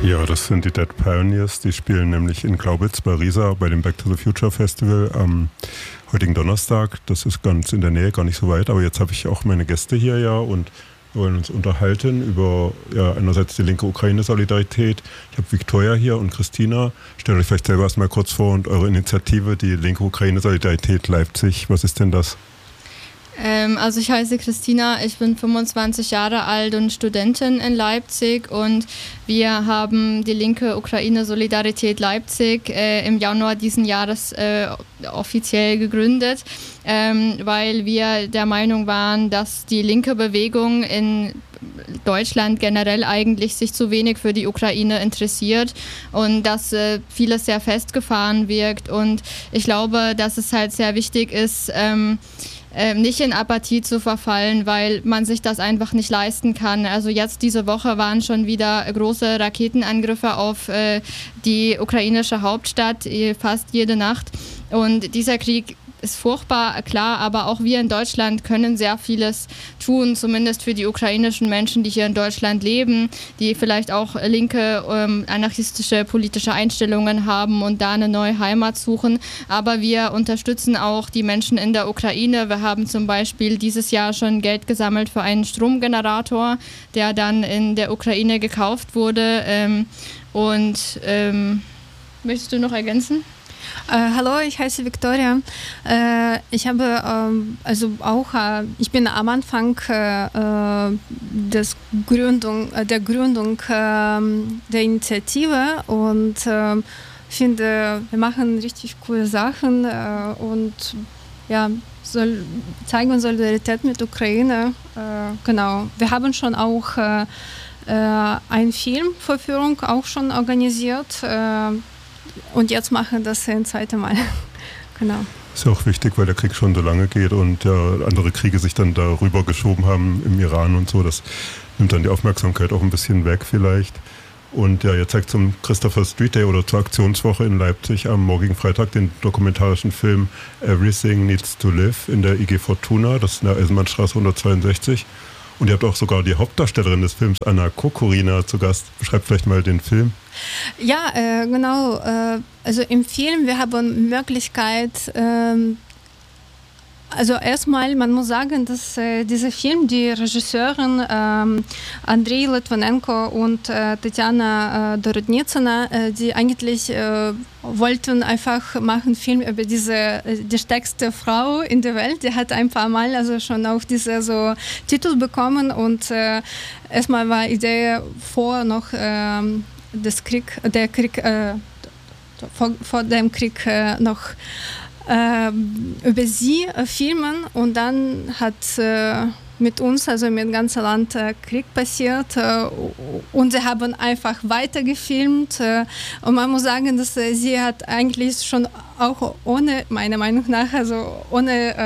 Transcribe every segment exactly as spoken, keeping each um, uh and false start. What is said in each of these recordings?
Ja, das sind die Dead Pioneers. Die spielen nämlich in Glaubitz bei Riesa bei dem Back to the Future Festival am heutigen Donnerstag. Das ist ganz in der Nähe, gar nicht so weit. Aber jetzt habe ich auch meine Gäste hier ja und wir wollen uns unterhalten über ja, einerseits die linke Ukraine-Solidarität. Ich habe Viktoria hier und Christina. Stellt euch vielleicht selber erstmal kurz vor und eure Initiative, die linke Ukraine-Solidarität Leipzig. Was ist denn das? Ähm, also ich heiße Christina, ich bin fünfundzwanzig Jahre alt und Studentin in Leipzig und wir haben die linke Ukraine-Solidarität Leipzig äh, im Januar diesen Jahres äh, offiziell gegründet, ähm, weil wir der Meinung waren, dass die linke Bewegung in Deutschland generell eigentlich sich zu wenig für die Ukraine interessiert und dass äh, vieles sehr festgefahren wirkt und ich glaube, dass es halt sehr wichtig ist, ähm, nicht in Apathie zu verfallen, weil man sich das einfach nicht leisten kann. Also jetzt diese Woche waren schon wieder große Raketenangriffe auf äh, die ukrainische Hauptstadt, fast jede Nacht. Und dieser Krieg ist furchtbar, klar, aber auch wir in Deutschland können sehr vieles tun, zumindest für die ukrainischen Menschen, die hier in Deutschland leben, die vielleicht auch linke, ähm, anarchistische politische Einstellungen haben und da eine neue Heimat suchen. Aber wir unterstützen auch die Menschen in der Ukraine. Wir haben zum Beispiel dieses Jahr schon Geld gesammelt für einen Stromgenerator, der dann in der Ukraine gekauft wurde. Ähm, und ähm, möchtest du noch ergänzen? Äh, hallo, ich heiße Viktoria. Äh, ich habe ähm, also auch, äh, ich bin am Anfang äh, des Gründung, äh, der Gründung äh, der Initiative und äh, finde, wir machen richtig coole Sachen äh, und ja, soll, zeigen Solidarität mit Ukraine. Äh, genau. Wir haben schon auch äh, äh, eine Filmvorführung auch schon organisiert. Äh, Und jetzt machen das ein zweites Mal. Genau. Ist ja auch wichtig, weil der Krieg schon so lange geht und ja, andere Kriege sich dann darüber geschoben haben im Iran und so. Das nimmt dann die Aufmerksamkeit auch ein bisschen weg vielleicht. Und ja, ihr zeigt zum Christopher Street Day oder zur Aktionswoche in Leipzig am morgigen Freitag den dokumentarischen Film Everything Needs to Live in der I G Fortuna. Das ist in der Eisenbahnstraße hundertzweiundsechzig. Und ihr habt auch sogar die Hauptdarstellerin des Films, Anna Kokorina, zu Gast. Beschreibt vielleicht mal den Film. Ja, äh, genau. Äh, also im Film, wir haben Möglichkeit, ähm, also erstmal, man muss sagen, dass äh, dieser Film, die Regisseurin ähm, Andrei Litvinenko und äh, Tatjana äh, Dorodnitsina, äh, die eigentlich äh, wollten einfach machen Film über diese die stärkste Frau in der Welt. Die hat ein paar Mal also schon auch diese so Titel bekommen und äh, erstmal war Idee vor noch ähm, das Krieg, der Krieg äh, vor, vor dem Krieg äh, noch äh, über sie äh, filmen und dann hat äh, mit uns, also mit dem ganzen Land äh, Krieg passiert äh, und sie haben einfach weiter gefilmt äh, und man muss sagen, dass äh, sie hat eigentlich schon auch ohne, meiner Meinung nach, also ohne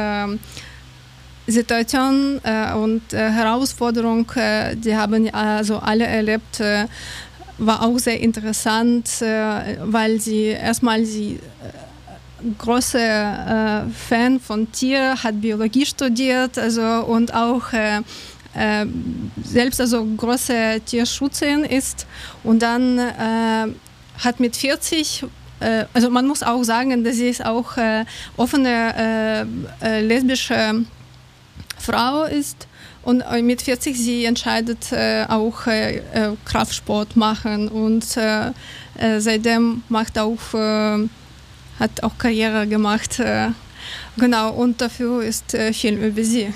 äh, Situation äh, und äh, Herausforderung, äh, die haben also alle erlebt, äh, war auch sehr interessant, äh, weil sie erstmal sie äh, große äh, Fan von Tier, hat Biologie studiert, also und auch äh, äh, selbst also große Tierschützerin ist und dann äh, hat mit vierzig, äh, also man muss auch sagen, dass sie ist auch äh, offene äh, äh, lesbische Frau ist. Und mit vierzig sie entscheidet äh, auch äh, Kraftsport machen und äh, äh, seitdem macht auch äh, hat auch Karriere gemacht, äh, genau, und dafür ist äh, Film über sie.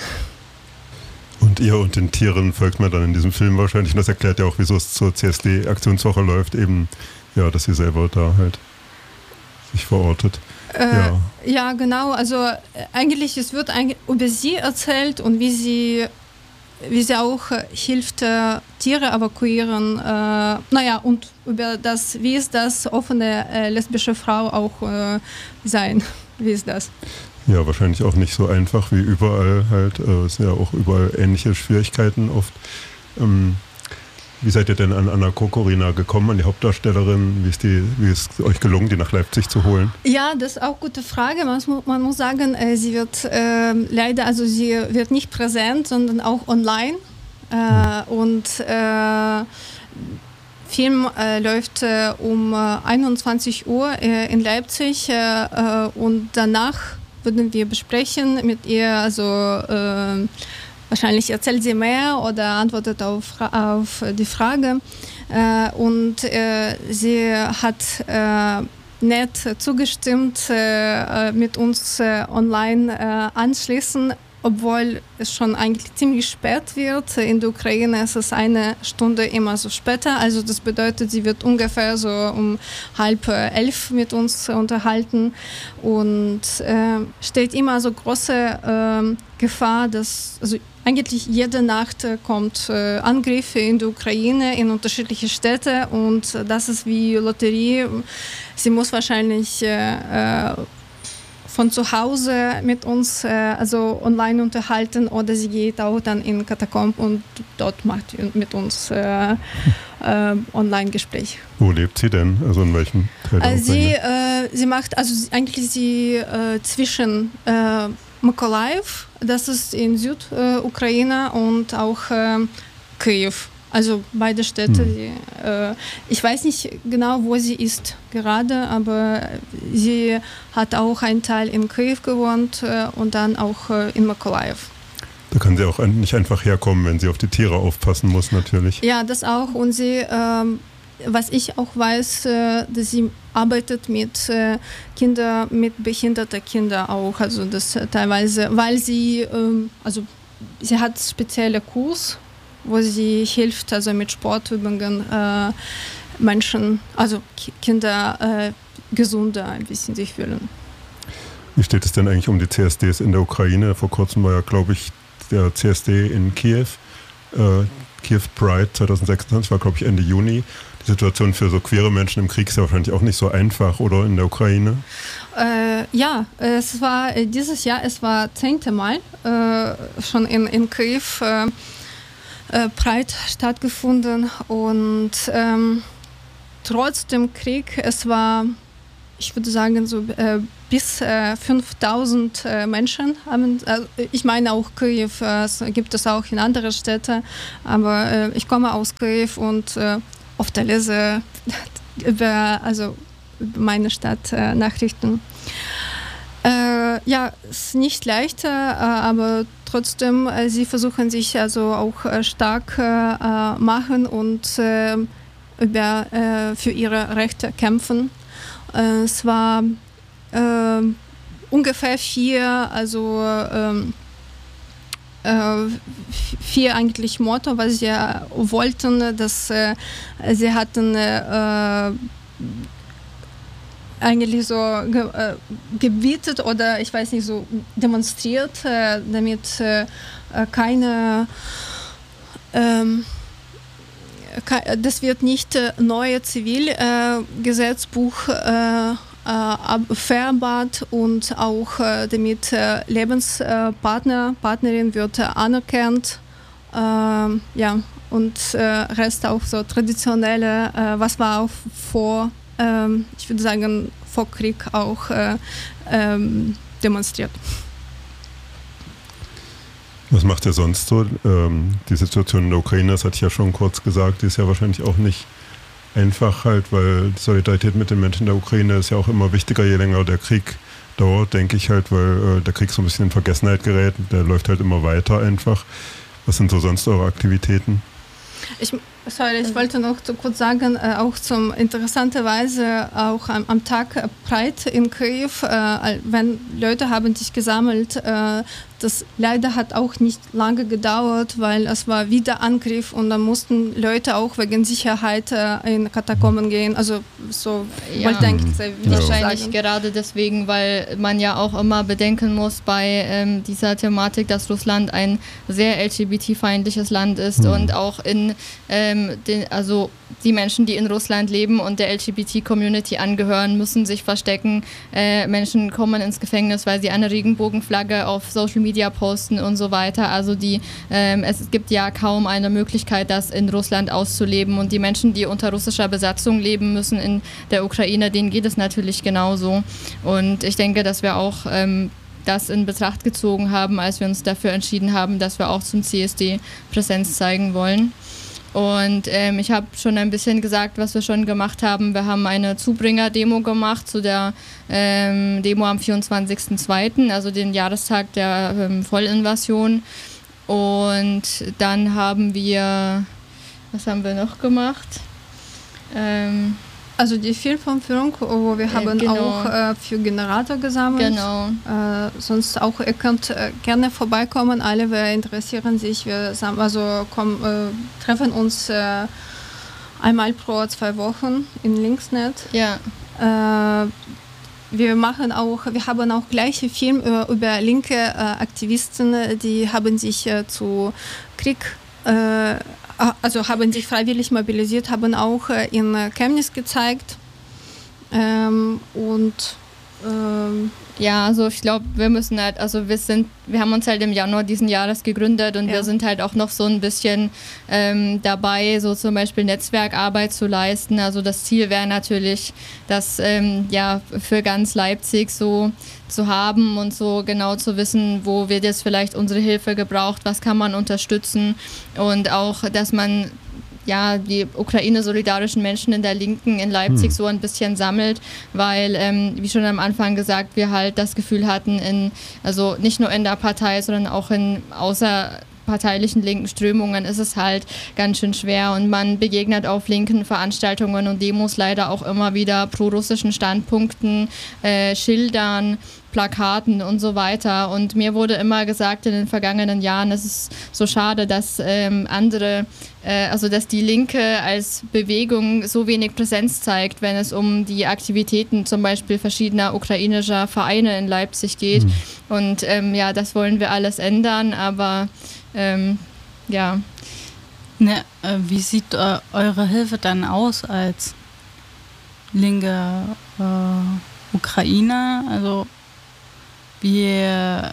Und ihr und den Tieren folgt man dann in diesem Film wahrscheinlich, und das erklärt ja auch, wieso es zur C S D-Aktionswoche läuft, eben, ja, dass sie selber da halt sich verortet. Äh, ja. ja, genau, also äh, eigentlich, es wird eigentlich über sie erzählt und wie sie wie sie auch äh, hilft, äh, Tiere evakuieren, äh, naja, und über das, wie ist das, offene äh, lesbische Frau auch äh, sein, wie ist das? Ja, wahrscheinlich auch nicht so einfach wie überall halt, äh, es sind ja auch überall ähnliche Schwierigkeiten oft. Ähm, wie seid ihr denn an Anna Kokorina gekommen, an die Hauptdarstellerin? Wie ist, die, wie ist es euch gelungen, die nach Leipzig zu holen? Ja, das ist auch eine gute Frage. Man, man muss sagen, äh, sie wird äh, leider, also sie wird nicht präsent, sondern auch online. Äh, hm. Und äh, Film äh, läuft äh, um äh, einundzwanzig Uhr äh, in Leipzig äh, äh, und danach würden wir besprechen mit ihr, also äh, wahrscheinlich erzählt sie mehr oder antwortet auf, auf die Frage. Äh, und äh, sie hat äh, nett zugestimmt, äh, mit uns äh, online äh, anschließen, obwohl es schon eigentlich ziemlich spät wird. In der Ukraine ist es eine Stunde immer so später. Also das bedeutet, sie wird ungefähr so um halb elf mit uns unterhalten. Und äh, steht immer so große äh, Gefahr, dass also eigentlich jede Nacht äh, kommt äh, Angriffe in der Ukraine in unterschiedliche Städte. Und das ist wie Lotterie. Sie muss wahrscheinlich äh, äh, von zu Hause mit uns, äh, also online unterhalten, oder sie geht auch dann in Katakomb und dort macht sie mit uns äh, äh, Online-Gespräch. Wo lebt sie denn? Also in welchem Teil der also sie, äh, sie macht, also sie, eigentlich sie äh, zwischen äh, Mykolaiv, das ist in Südukraine, äh, und auch äh, Kyiv. Also beide Städte. Hm. Die, äh, ich weiß nicht genau, wo sie ist gerade, aber sie hat auch einen Teil in Kyiv gewohnt äh, und dann auch äh, in Mykolaiv. Da kann sie auch nicht einfach herkommen, wenn sie auf die Tiere aufpassen muss, natürlich. Ja, das auch. Und sie, ähm, was ich auch weiß, äh, dass sie arbeitet mit äh, Kindern, mit behinderten Kindern auch. Also das äh, teilweise, weil sie, ähm, also sie hat spezielle Kurs, wo sie hilft, also mit Sportübungen äh, Menschen, also Ki- Kinder äh, gesünder ein bisschen sich fühlen. Wie steht es denn eigentlich um die C S Ds in der Ukraine? Vor kurzem war ja, glaube ich, der C S D in Kiew. Äh, Kiew Pride zwanzig sechsundzwanzig war, glaube ich, Ende Juni. Die Situation für so queere Menschen im Krieg ist ja wahrscheinlich auch nicht so einfach, oder, in der Ukraine? Äh, ja, es war äh, dieses Jahr, es war zehnte Mal äh, schon in, in Kiew äh, Pride stattgefunden, und ähm, trotz dem Krieg, es war, ich würde sagen, so äh, bis äh, fünftausend äh, Menschen haben, also ich meine auch Kyiv, äh, es gibt es auch in anderen Städten, aber äh, ich komme aus Kyiv und äh, oft lese über, also über meine Stadt äh, Nachrichten. Äh, ja, es ist nicht leicht, äh, aber trotzdem, äh, sie versuchen sich also auch äh, stark äh, machen und äh, über, äh, für ihre Rechte kämpfen. Äh, es war äh, ungefähr vier, also ähm, äh, vier eigentlich Motto, was sie äh, wollten, dass äh, sie hatten äh, eigentlich so ge, äh, gebietet oder ich weiß nicht, so demonstriert, äh, damit äh, keine, ähm, ke- das wird nicht äh, neue Zivilgesetzbuch äh, äh, vereinbart, und auch äh, damit äh, Lebenspartner, Partnerin wird äh, anerkannt, äh, ja, und äh, Rest auch so traditionelle, äh, was war auch vor, ähm, ich würde sagen, vor Krieg auch äh, ähm, demonstriert. Was macht ihr sonst so? Ähm, die Situation in der Ukraine, das hatte ich ja schon kurz gesagt, die ist ja wahrscheinlich auch nicht einfach halt, weil die Solidarität mit den Menschen der Ukraine ist ja auch immer wichtiger, je länger der Krieg dauert, denke ich halt, weil äh, der Krieg so ein bisschen in Vergessenheit gerät, der läuft halt immer weiter einfach. Was sind so sonst eure Aktivitäten? Ich, sorry, ich wollte noch so kurz sagen, äh, auch zum interessanterweise auch am, am Tag Pride in Kyiv, äh, wenn Leute haben sich gesammelt, äh, das leider hat auch nicht lange gedauert, weil es war wieder Angriff und dann mussten Leute auch wegen Sicherheit äh, in Katakomben gehen. Also so Ja. wollte eigentlich sehr wichtig Wahrscheinlich sagen. gerade deswegen, weil man ja auch immer bedenken muss bei ähm, dieser Thematik, dass Russland ein sehr L G B T-feindliches Land ist, Mhm. und auch in ähm, den, also die Menschen, die in Russland leben und der L G B T-Community angehören, müssen sich verstecken. Äh, Menschen kommen ins Gefängnis, weil sie eine Regenbogenflagge auf Social Media posten und so weiter. Also die, ähm, es gibt ja kaum eine Möglichkeit, das in Russland auszuleben. Und die Menschen, die unter russischer Besatzung leben müssen in der Ukraine, denen geht es natürlich genauso. Und ich denke, dass wir auch ähm, das in Betracht gezogen haben, als wir uns dafür entschieden haben, dass wir auch zum C S D Präsenz zeigen wollen. Und ähm, ich habe schon ein bisschen gesagt, was wir schon gemacht haben. Wir haben eine Zubringer-Demo gemacht zu der ähm, Demo am vierundzwanzigsten zweiten, also den Jahrestag der ähm, Vollinvasion. Und dann haben wir, was haben wir noch gemacht? Ähm, Also die Filmvorführung, wo wir haben genau. auch äh, für Generator gesammelt. Genau. Äh, sonst auch, ihr könnt äh, gerne vorbeikommen, alle, wer interessieren sich. Wir sam- also kommen, äh, treffen uns äh, einmal pro zwei Wochen in Linksnet. Ja. Äh, wir machen auch, wir haben auch gleiche Film über, über linke äh, Aktivisten, die haben sich äh, zu Krieg äh, also haben sich freiwillig mobilisiert, haben auch in Chemnitz gezeigt. Ähm, und ähm, ja, also ich glaube, wir müssen halt, also wir sind, wir haben uns halt im Januar diesen Jahres gegründet und ja. wir sind halt auch noch so ein bisschen ähm, dabei, so zum Beispiel Netzwerkarbeit zu leisten. Also das Ziel wäre natürlich, das ähm, ja für ganz Leipzig so zu haben und so genau zu wissen, wo wird jetzt vielleicht unsere Hilfe gebraucht, was kann man unterstützen und auch, dass man ja, die Ukraine-solidarischen Menschen in der Linken in Leipzig hm. so ein bisschen sammelt, weil, ähm, wie schon am Anfang gesagt, wir halt das Gefühl hatten, in, also nicht nur in der Partei, sondern auch in außerparteilichen linken Strömungen ist es halt ganz schön schwer und man begegnet auf linken Veranstaltungen und Demos leider auch immer wieder pro-russischen Standpunkten, äh, Schildern, Plakaten und so weiter. Und mir wurde immer gesagt in den vergangenen Jahren, es ist so schade, dass ähm, andere, äh, also dass die Linke als Bewegung so wenig Präsenz zeigt, wenn es um die Aktivitäten zum Beispiel verschiedener ukrainischer Vereine in Leipzig geht. Mhm. Und ähm, ja, das wollen wir alles ändern, aber ähm, ja. Ne, äh, wie sieht äh, eure Hilfe dann aus als linke äh, Ukraine? Also Wie,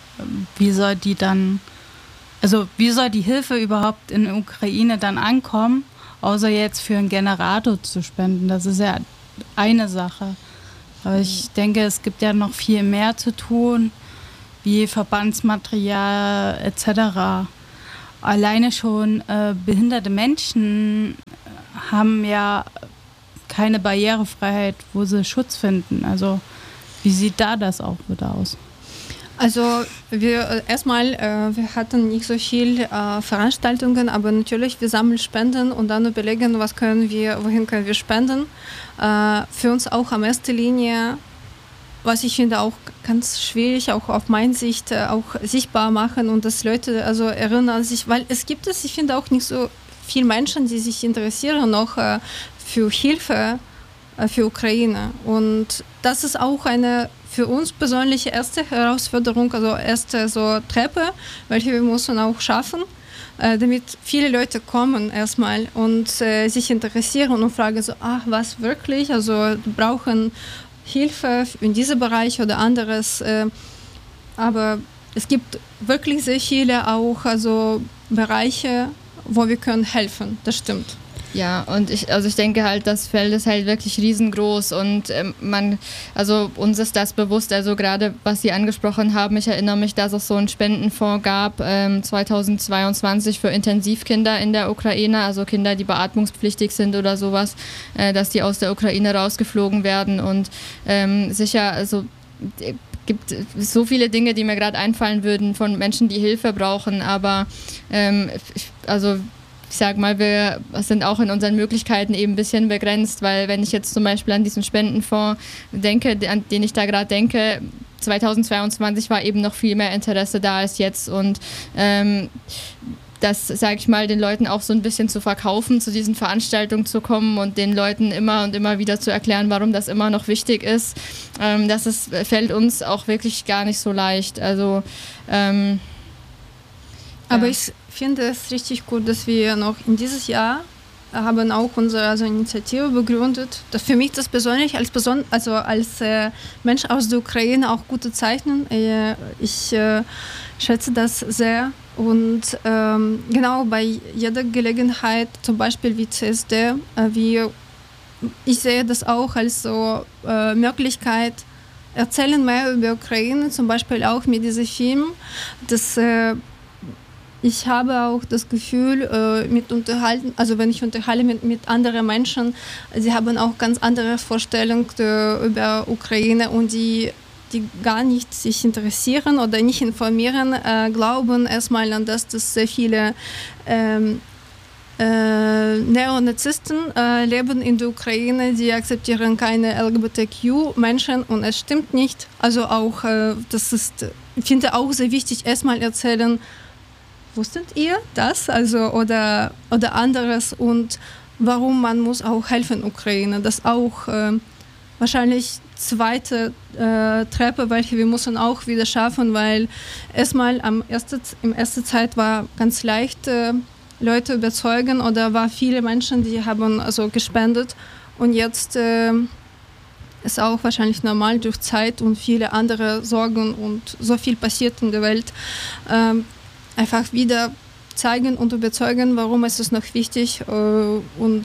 wie soll die dann, also wie soll die Hilfe überhaupt in der Ukraine dann ankommen, außer jetzt für einen Generator zu spenden? Das ist ja eine Sache. Aber ich denke, es gibt ja noch viel mehr zu tun, wie Verbandsmaterial et cetera. Alleine schon äh, behinderte Menschen haben ja keine Barrierefreiheit, wo sie Schutz finden. Also wie sieht da das auch wieder aus? Also wir erstmal, äh, wir hatten nicht so viel äh, Veranstaltungen, aber natürlich wir sammeln Spenden und dann überlegen, was können wir, wohin können wir spenden. Äh, für uns auch am erster Linie, was ich finde auch ganz schwierig, auch auf meine Sicht äh, auch sichtbar machen und dass Leute also erinnern sich, weil es gibt es, ich finde auch nicht so viele Menschen, die sich interessieren noch äh, für Hilfe äh, für Ukraine und das ist auch eine für uns persönliche erste Herausforderung, also erste so Treppe, welche wir müssen auch schaffen, äh, damit viele Leute kommen erstmal und äh, sich interessieren und fragen so, ach, was wirklich, also brauchen Hilfe in diesem Bereich oder anderes, äh, aber es gibt wirklich sehr viele auch also Bereiche, wo wir können helfen, das stimmt. Ja, und ich, also ich denke halt, das Feld ist halt wirklich riesengroß und ähm, man, also uns ist das bewusst, also gerade was Sie angesprochen haben, ich erinnere mich, dass es so einen Spendenfonds gab ähm, zweitausendzweiundzwanzig für Intensivkinder in der Ukraine, also Kinder, die beatmungspflichtig sind oder sowas, äh, dass die aus der Ukraine rausgeflogen werden und ähm, sicher, also äh, gibt so viele Dinge, die mir gerade einfallen würden von Menschen, die Hilfe brauchen, aber ähm, ich, also ich sag mal, wir sind auch in unseren Möglichkeiten eben ein bisschen begrenzt, weil wenn ich jetzt zum Beispiel an diesen Spendenfonds denke, an den ich da gerade denke, zweitausendzweiundzwanzig war eben noch viel mehr Interesse da als jetzt und ähm, das, sage ich mal, den Leuten auch so ein bisschen zu verkaufen, zu diesen Veranstaltungen zu kommen und den Leuten immer und immer wieder zu erklären, warum das immer noch wichtig ist, ähm, das ist, fällt uns auch wirklich gar nicht so leicht. Also ähm, aber ja. ich finde es richtig gut, dass wir noch in dieses Jahr haben auch unsere also Initiative begründet. Das für mich das persönlich als Person, also als äh, Mensch aus der Ukraine auch gute Zeichen. Äh, ich äh, schätze das sehr und ähm, genau bei jeder Gelegenheit, zum Beispiel wie C S D, äh, wie ich sehe das auch als so äh, Möglichkeit, erzählen mehr über Ukraine, zum Beispiel auch mit diesem Film, das äh, ich habe auch das Gefühl, äh, mit unterhalten, also wenn ich unterhalte mit, mit anderen Menschen, sie haben auch ganz andere Vorstellungen äh, über Ukraine und die, die gar nicht sich interessieren oder nicht informieren, äh, glauben erstmal an das, dass sehr viele ähm, äh, Neonazisten äh, leben in der Ukraine, die akzeptieren keine L G B T Q-Menschen und es stimmt nicht. Also auch, äh, das ist, ich finde auch sehr wichtig, erstmal erzählen, wusstet ihr das? Also, oder, oder anderes und warum man muss auch helfen Ukraine. Das auch äh, wahrscheinlich zweite äh, Treppe, welche wir müssen auch wieder schaffen, weil erstmal am erste, im ersten Zeit war ganz leicht äh, Leute überzeugen oder war viele Menschen, die haben also gespendet und jetzt äh, ist auch wahrscheinlich normal durch Zeit und viele andere Sorgen und so viel passiert in der Welt, äh, einfach wieder zeigen und überzeugen, warum es ist noch wichtig äh, und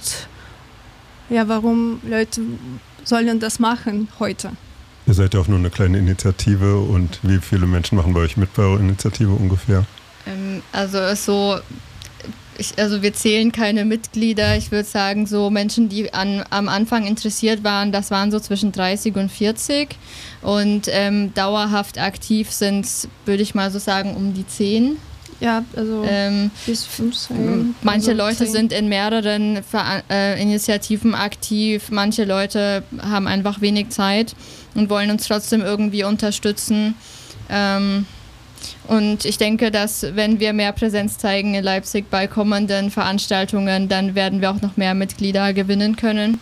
ja, warum Leute sollen das machen heute. Ihr seid ja auch nur eine kleine Initiative und wie viele Menschen machen bei euch mit bei eurer Initiative ungefähr? Ähm, also so, ich, also wir zählen keine Mitglieder. Ich würde sagen, so Menschen, die an, am Anfang interessiert waren, das waren so zwischen dreißig und vierzig und ähm, dauerhaft aktiv sind, würde ich mal so sagen, um die zehn. Ja, also ähm, bis fünfzehn. Manche also Leute zehn. sind in mehreren Ver- äh, Initiativen aktiv, manche Leute haben einfach wenig Zeit und wollen uns trotzdem irgendwie unterstützen. Ähm, und ich denke, dass wenn wir mehr Präsenz zeigen in Leipzig bei kommenden Veranstaltungen, dann werden wir auch noch mehr Mitglieder gewinnen können.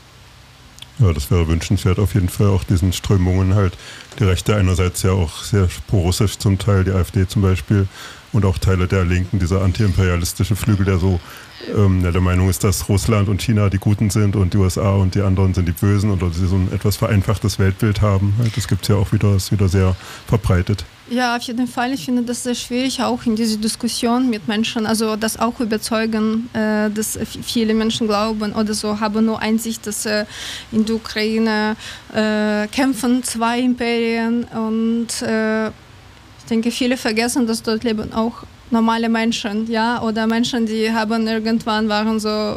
Ja, das wäre wünschenswert auf jeden Fall, auch diesen Strömungen halt. Die Rechte einerseits ja auch sehr pro-russisch zum Teil, die AfD zum Beispiel, und auch Teile der Linken, dieser antiimperialistische Flügel, der so ähm, ja, der Meinung ist, dass Russland und China die Guten sind und die U S A und die anderen sind die Bösen oder sie so ein etwas vereinfachtes Weltbild haben. Das gibt es ja auch wieder, ist wieder sehr verbreitet. Ja, auf jeden Fall. Ich finde das sehr schwierig, auch in dieser Diskussion mit Menschen, also das auch überzeugen, äh, dass viele Menschen glauben oder so, haben nur Einsicht, dass äh, in der Ukraine äh, kämpfen zwei Imperien und äh, ich denke, viele vergessen, dass dort leben auch normale Menschen, ja, oder Menschen, die haben irgendwann waren so äh,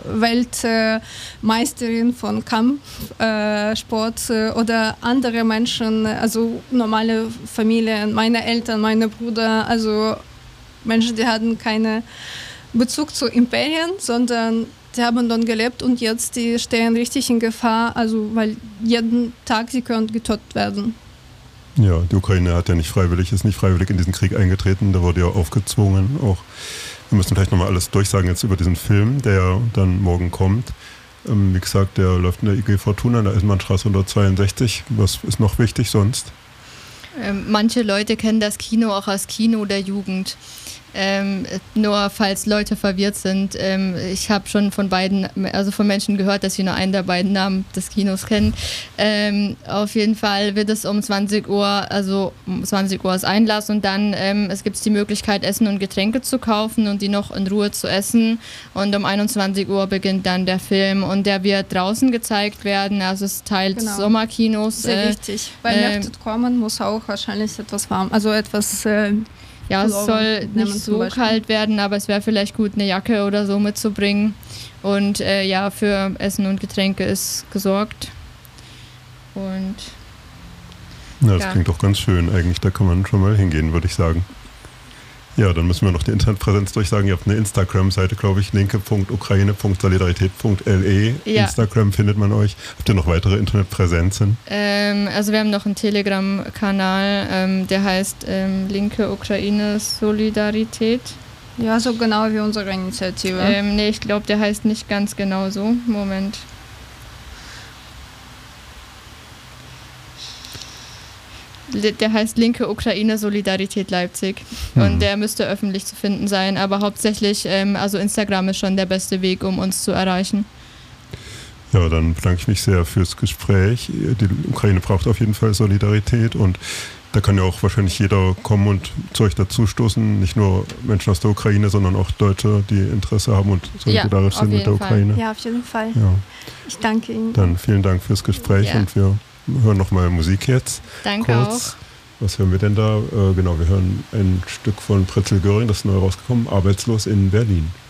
Weltmeisterin äh, von Kampfsport äh, oder andere Menschen, also normale Familien, meine Eltern, meine Brüder, also Menschen, die hatten keinen Bezug zu Imperien, sondern die haben dann gelebt und jetzt die stehen richtig in Gefahr, also weil jeden Tag sie können getötet werden. Ja, die Ukraine hat ja nicht freiwillig, ist nicht freiwillig in diesen Krieg eingetreten, da wurde ja aufgezwungen auch. Wir müssen vielleicht nochmal alles durchsagen jetzt über diesen Film, der dann morgen kommt. Ähm, wie gesagt, der läuft in der I G Fortuna in der Eisenbahnstraße hundertzweiundsechzig. Was ist noch wichtig sonst? Ähm, manche Leute kennen das Kino auch als Kino der Jugend. Ähm, nur falls Leute verwirrt sind, ähm, ich habe schon von beiden, also von Menschen gehört, dass sie nur einen der beiden Namen des Kinos kennen. Ähm, auf jeden Fall wird es um zwanzig Uhr, also um zwanzig Uhr ist Einlass und dann ähm, es gibt die Möglichkeit, Essen und Getränke zu kaufen und die noch in Ruhe zu essen und um einundzwanzig Uhr beginnt dann der Film und der wird draußen gezeigt werden, also es ist Teil Genau. des Sommerkinos. Sehr äh, wichtig, weil äh, möchtet kommen, muss auch wahrscheinlich etwas warm, also etwas äh, Ja, es soll nicht so kalt werden, aber es wäre vielleicht gut, eine Jacke oder so mitzubringen. Und äh, ja, für Essen und Getränke ist gesorgt. Und Ja, das ja. klingt doch ganz schön eigentlich, da kann man schon mal hingehen, würde ich sagen. Ja, dann müssen wir noch die Internetpräsenz durchsagen. Ihr habt eine Instagram-Seite, glaube ich, linke punkt ukraine punkt solidarität punkt l e. Ja. Instagram findet man euch. Habt ihr noch weitere Internetpräsenzen? ähm, also wir haben noch einen Telegram-Kanal, ähm, der heißt ähm, Linke Ukraine Solidarität. ja, so genau wie unsere Initiative. Ähm, nee, ich glaube, der heißt nicht ganz genau so. Moment. Der heißt Linke Ukraine Solidarität Leipzig Mhm. und der müsste öffentlich zu finden sein, aber hauptsächlich, ähm, also Instagram ist schon der beste Weg, um uns zu erreichen. Ja, dann bedanke ich mich sehr fürs Gespräch. Die Ukraine braucht auf jeden Fall Solidarität und da kann ja auch wahrscheinlich jeder kommen und zu euch dazustoßen. Nicht nur Menschen aus der Ukraine, sondern auch Deutsche, die Interesse haben und solidarisch Ja, sind mit der jeden Fall. Ukraine. Ja, auf jeden Fall. Ja. Ich danke Ihnen. Dann vielen Dank fürs Gespräch Ja. und wir hören nochmal Musik jetzt. Danke Kurz. Was hören wir denn da? Äh, genau, wir hören ein Stück von Pretzel Göring, das ist neu rausgekommen, Arbeitslos in Berlin.